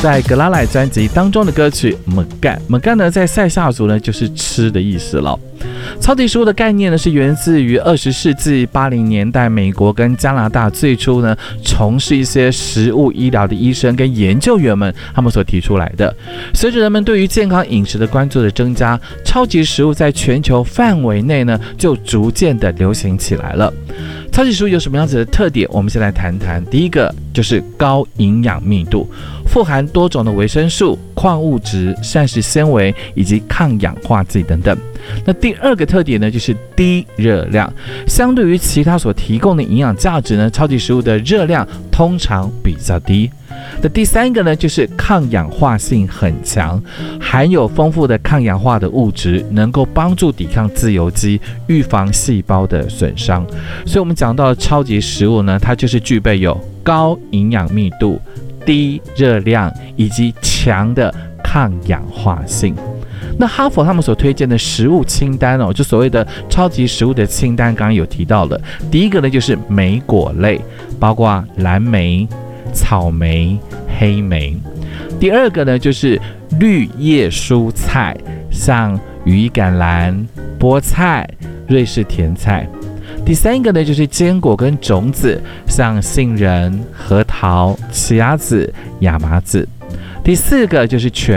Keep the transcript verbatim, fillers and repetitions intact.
在格拉莱专辑当中的歌曲 Makan Makan 呢，在塞夏族呢就是吃的意思了。超级食物的概念呢，是源自于二十世纪八零年代美国跟加拿大最初呢从事一些食物医疗的医生跟研究员们他们所提出来的。随着人们对于健康饮食的关注的增加，超级食物在全球范围内呢就逐渐的流行起来了。超级食物有什么样子的特点？我们先来谈谈。第一个就是高营养密度，富含多种的维生素、矿物质、膳食纤维以及抗氧化剂等等。那第二个特点呢，就是低热量。相对于其他所提供的营养价值呢，超级食物的热量通常比较低。那第三个呢，就是抗氧化性很强，含有丰富的抗氧化的物质，能够帮助抵抗自由基，预防细胞的损伤。所以我们讲到的超级食物呢，它就是具备有高营养密度、低热量以及强的抗氧化性。那哈佛他们所推荐的食物清单哦，就所谓的超级食物的清单，刚刚有提到了。第一个呢就是莓果类，包括蓝莓、草莓、黑莓。第二个呢就是绿叶蔬菜，像羽衣甘蓝、菠菜、瑞士甜菜。第三个呢就是坚果跟种子，像杏仁、核桃、奇亚籽、亚麻籽。第四个就是全